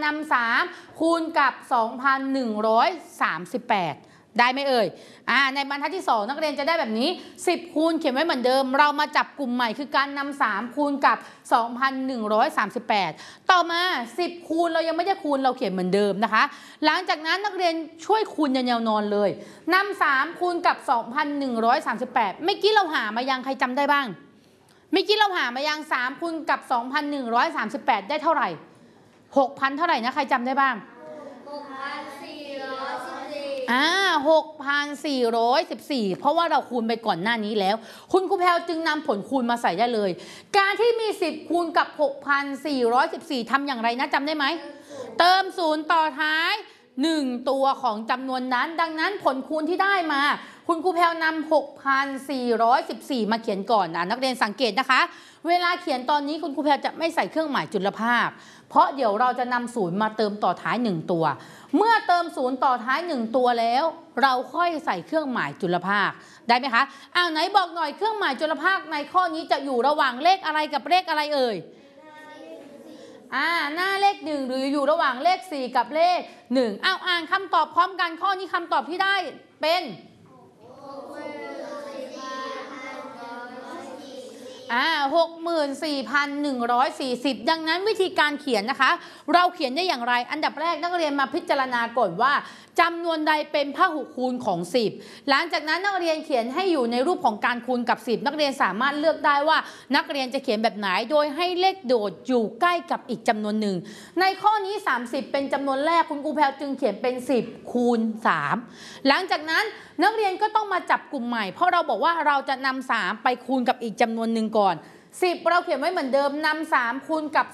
นำ3คูณกับ 2,138 ได้ไหมเอ่ยในบรรทัดที่2นักเรียนจะได้แบบนี้10คูณเขียนไว้เหมือนเดิมเรามาจับกลุ่มใหม่คือการนำ3คูณกับ 2,138 ต่อมา10คูณเรายังไม่ได้คูณเราเขียนเหมือนเดิมนะคะหลังจากนั้นนักเรียนช่วยคูณยาวๆนอนเลยนำ3คูณกับ 2,138 เมื่อกี้เราหามายังใครจำได้บ้างเมื่อกี้เราหามายัง3คูณกับ 2,138 ได้เท่าไหร่ 6,000 เท่าไหร่นะใครจำได้บ้าง6,414 เพราะว่าเราคูณไปก่อนหน้านี้แล้วคุณครูแพรวจึงนำผลคูณมาใส่ได้เลยการที่มี10คูณกับ 6,414 ทำอย่างไรนะจำได้ไหมเติม0ต่อท้าย1ตัวของจำนวนนั้นดังนั้นผลคูณที่ได้มาคุณครูแพรวนำ 6,414 มาเขียนก่อนนักเรียนสังเกตนะคะเวลาเขียนตอนนี้คุณครูแพรจะไม่ใส่เครื่องหมายจุลภาคเพราะเดี๋ยวเราจะนำ0มาเติมต่อท้าย1ตัวเมื่อเติม0ต่อท้าย1ตัวแล้วเราค่อยใส่เครื่องหมายจุลภาคได้ไหมคะไหนบอกหน่อยเครื่องหมายจุลภาคในข้อนี้จะอยู่ระหว่างเลขอะไรกับเลขอะไรเอ่ยหน้าเลข1หรืออยู่ระหว่างเลข4กับเลข1อ่านคำตอบพร้อมกันข้อนี้คำตอบที่ได้เป็น64,140 ดังนั้นวิธีการเขียนนะคะเราเขียนได้อย่างไรอันดับแรกนักเรียนมาพิจารณาก่อนว่าจำนวนใดเป็นพหุคูณของ10หลังจากนั้นนักเรียนเขียนให้อยู่ในรูปของการคูณกับ10นักเรียนสามารถเลือกได้ว่านักเรียนจะเขียนแบบไหนโดยให้เลขโดดอยู่ใกล้กับอีกจำนวนหนึ่งในข้อนี้30เป็นจำนวนแรกคุณครูแพรวจึงเขียนเป็น10คูณ3หลังจากนั้นนักเรียนก็ต้องมาจับกลุ่มใหม่เพราะเราบอกว่าเราจะนำ3ไปคูณกับอีกจำนวนหนึ่งก่อน10เราเขียนไว้เหมือนเดิมนำ3คูณกับ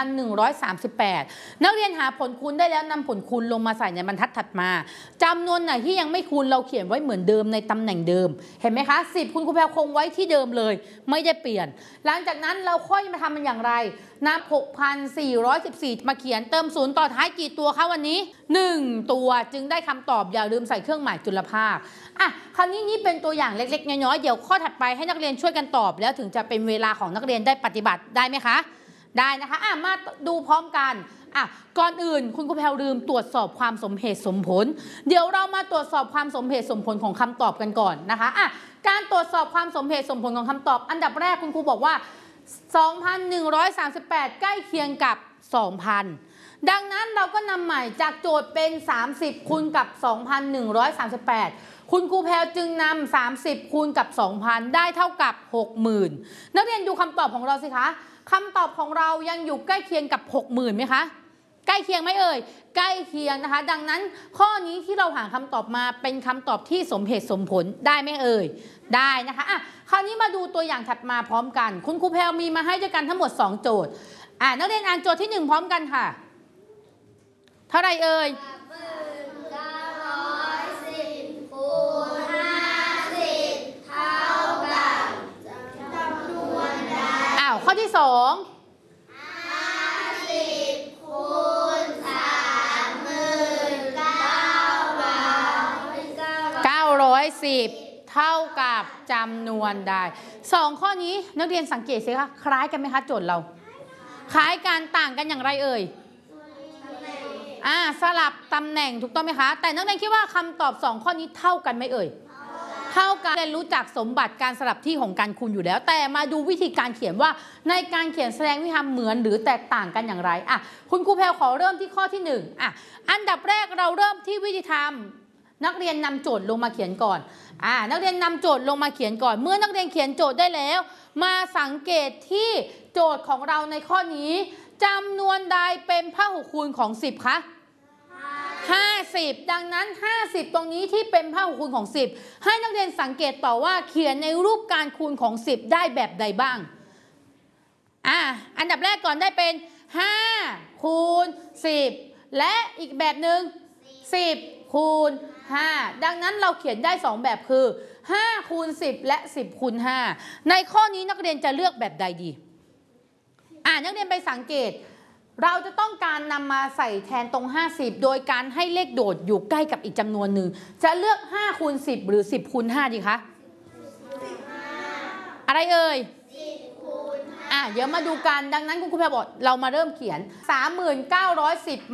2,138 นักเรียนหาผลคูณได้แล้วนำผลคูณลงมาใส่ในบรรทัดถัดมาจำนวนไหนที่ยังไม่คูณเราเขียนไว้เหมือนเดิมในตำแหน่งเดิมเห็นไหมคะ10คุณครูแพรคงไว้ที่เดิมเลยไม่ได้เปลี่ยนหลังจากนั้นเราค่อยมาทำมันอย่างไรนำ 6,414 มาเขียนเติม0ต่อท้ายกี่ตัวคะวันนี้1ตัวจึงได้คำตอบอย่าลืมใส่เครื่องหมายจุลภาคคราวนี้นี่เป็นตัวอย่างเล็กๆน้อยๆเดี๋ยวข้อถัดไปให้นักเรียนช่วยกันตอบแล้วถึงจะเป็นเวลาของนักเรียนได้ปฏิบัติได้ไหมคะได้นะคะมาดูพร้อมกันก่อนอื่นคุณครูแพรลืมตรวจสอบความสมเหตุสมผลเดี๋ยวเรามาตรวจสอบความสมเหตุสมผลของคำตอบกันก่อนนะคะการตรวจสอบความสมเหตุสมผลของคำตอบอันดับแรกคุณครูบอกว่า 2,138 ใกล้เคียงกับ 2,000 ดังนั้นเราก็นำใหม่จากโจทย์เป็น30คูณกับ 2,138 คุณครูแพรจึงนำ30คูณกับ 2,000 ได้เท่ากับ 60,000 นักเรียนดูคำตอบของเราสิคะคำตอบของเรายังอยู่ใกล้เคียงกับ 60,000 ไหมคะใกล้เคียงไหมเอ่ยใกล้เคียงนะคะดังนั้นข้อนี้ที่เราหาคำตอบมาเป็นคำตอบที่สมเหตุสมผลได้ไหมเอ่ยได้นะคะคราวนี้มาดูตัวอย่างถัดมาพร้อมกันคุณครูแพรมีมาให้ด้วยกันทั้งหมด2โจทย์นักเรียนอ่านโจทย์ที่1พร้อมกันค่ะเท่าไรเอ่ยข้อที่2 50คูณ 39,910 เท่ากับจำนวนใด2ข้อนี้นักเรียนสังเกตสิคะคล้ายกันไหมคะโจทย์เราคล้ายกันต่างกันอย่างไรเอ่ยสลับตำแหน่งถูกต้องไหมคะแต่นักเรียนคิดว่าคำตอบ2ข้อนี้เท่ากันไหมเอ่ยเท่ากันเรียนรู้จักสมบัติการสลับที่ของการคูณอยู่แล้วแต่มาดูวิธีการเขียนว่าในการเขียนแสดงวิธีทำเหมือนหรือแตกต่างกันอย่างไรคุณครูแพรขอเริ่มที่ข้อที่1อันดับแรกเราเริ่มที่วิธีทำนักเรียนนำโจทย์ลงมาเขียนก่อนนักเรียนนำโจทย์ลงมาเขียนก่อนเมื่อนักเรียนเขียนโจทย์ได้แล้วมาสังเกตที่โจทย์ของเราในข้อนี้จำนวนใดเป็นพหุคูณของ10คะ50ดังนั้น50ตรงนี้ที่เป็นพหุคูณของ10ให้นักเรียนสังเกตต่อว่าเขียนในรูปการคูณของ10ได้แบบใดบ้างอันดับแรกก่อนได้เป็น5คูณ10และอีกแบบหนึ่ง10คูณ5ดังนั้นเราเขียนได้2แบบคือ5คูณ10และ10คูณ5ในข้อนี้นักเรียนจะเลือกแบบใดดีนักเรียนไปสังเกตเราจะต้องการนำมาใส่แทนตรง50โดยการให้เลขโดดอยู่ใกล้กับอีกจำนวนหนึ่งจะเลือก5คูณ10หรือ10คูณ5ดีคะอะไรเอ่ย10คูณ5เดี๋ยวมาดูกันดังนั้นคุณครูแพรบอกเรามาเริ่มเขียน 3910